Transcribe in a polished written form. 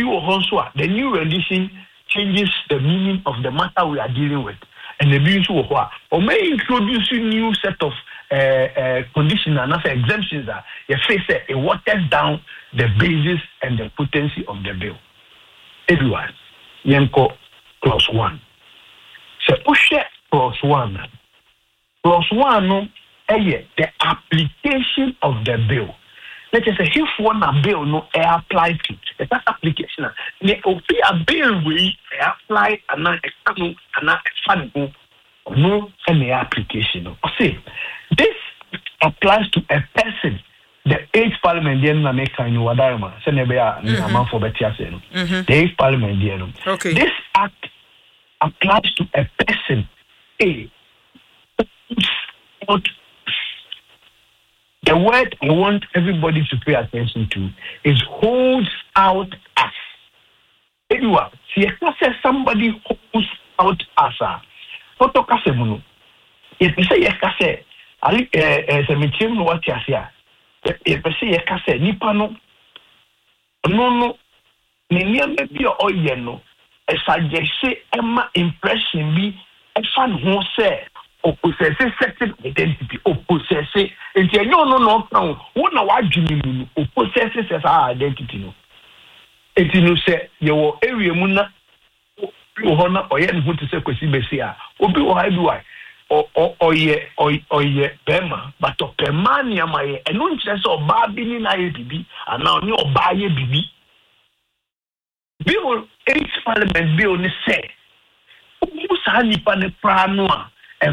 also the new rendition changes the meaning of the matter we are dealing with. And the bill or may introduce a new set of conditions and exemptions that you face it waters down the basis and the potency of the bill. Everyone, Yanko clause 1. So push clause 1. Clause 1 no the application of the bill. Let us say if one a bill no apply to that application. The a bill we apply and no any application. See, this applies to a person. The 8th Parliament na make kind of wadarma. Se nebea na for betia say no. The 8th Parliament no. Okay. This act applies to a person. The word I want everybody to pay attention to is holds out as. Anyway, see somebody holds out as a photo casemuno. If you say yes, I as a material what you say. If you say yes, nipa no, ni maybe or yeno. A suggestion, Emma impression be a fan who say. Or possess certain identity, or possess it, and you no, what now I dream or possesses as our identity. No, it you say your area muna honor or yet who to say Quisibesia, or be why do I or ye Bema, but of Permania my and no chance of Barbini IABB, and now no buy a BB. Bill 8th Parliament bill say, who's honey pan a pranoa.